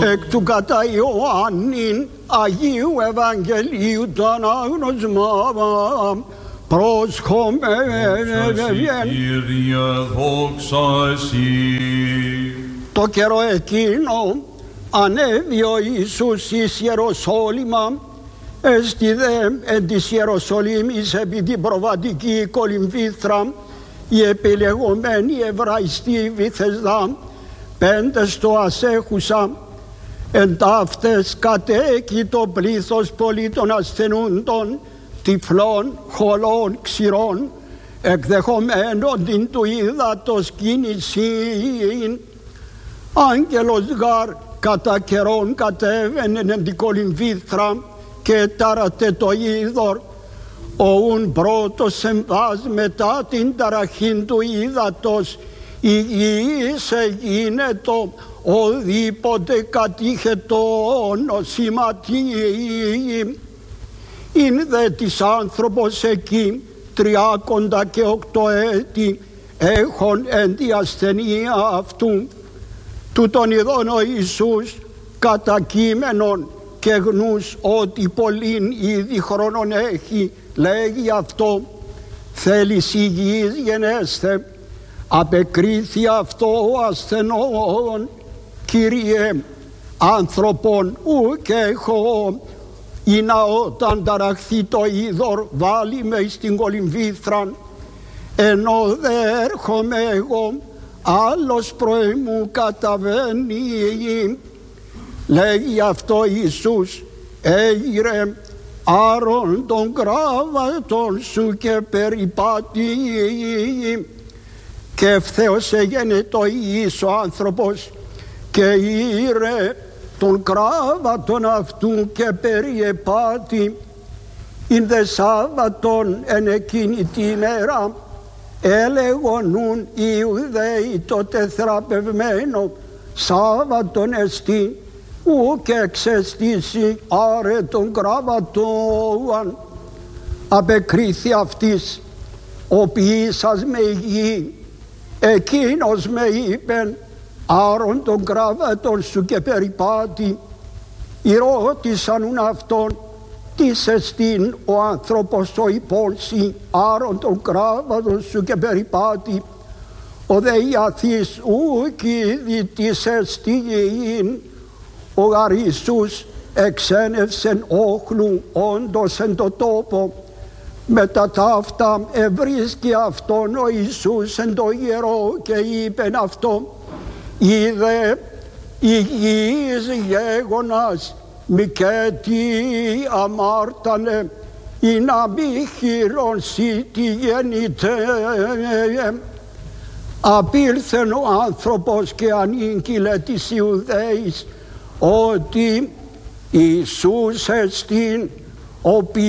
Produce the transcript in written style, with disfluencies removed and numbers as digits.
εκ του κατά Ιωάννην Αγίου Ευαγγελίου το ανάγνωσμα προσχομένευεν. Το καιρό εκείνο ανέβη ο Ιησούς εις Ιεροσόλυμα, εστι δε εν της Ιεροσολύμης επί την προβατική κολυμβήθρα η επιλεγωμένη Εβραϊστή Βηθεσδά, πέντες το ασέχουσα, εν ταύτες κατέκει το πλήθος πολίτων ασθενούντων, τυφλών, χολών, ξηρών, εκδεχομένων την του ύδατος κίνησιν. Άγγελος γάρ κατά καιρόν κατέβαινεν εν την κολυμβήθρα και τάρατε το είδωρ, οούν πρώτος εμβάς μετά την ταραχήν του ύδατος, η γης εγίνετο οδήποτε κατήχετο νοσηματί. Είναι δε της άνθρωπος εκεί 38 έτη έχων εν τη ασθενεία αυτού. Τούτον ειδών ο Ιησούς κατά κείμενον και γνούς ότι πολλήν ήδη χρόνων έχει, λέγει αυτό, θέλεις υγιής γενέστε. Απεκρίθη αυτό ο ασθενών, Κύριε, άνθρωπον ουκ έχω, ή να όταν ταραχθεί το είδωρ βάλει με στην κολυμβήθραν, ενώ δε έρχομαι εγώ, άλλος προημού καταβαίνει. Λέγει αυτό Ιησούς, έγιρε άρον τον κράβατον σου και περιπάτη. Και ευθέως έγινε το Ιης ο άνθρωπος και ήρε τον κράβατον αυτού και περιεπάτη. Ειν δε Σάββατον εν εκείνη τη ημέρα έλεγονουν οι Ιουδαίοι το τεθραπευμένο Σάββατον εστί, ουκ εξαιστήσει άρε τον κράβατον. Απεκρίθη αυτής, ο ποιήσας με γη, εκείνος με είπεν, άρον τον κράβατον σου και περιπάτη. Ρώτησαν αυτόν, τις εστίν ο άνθρωπος ο υπόλσι, άρον τον κράβατον σου και περιπάτη. Ο δε Ιαθής ουκ είδη της εστίν, ο γαρ Ιησούς εξένευσεν όχλου όντως εν το τόπο. Μετά ταύτα ευρίσκει αυτόν ο Ιησούς εν το ιερό και είπεν αυτό, είδε υγιής γέγονας μικέτη αμάρτανε, ή να μη χειρονσί τι γεννήτε. Απήλθεν ο άνθρωπος και ανήγγειλε της Ιουδαίης ότι Ιησούς εστίν ο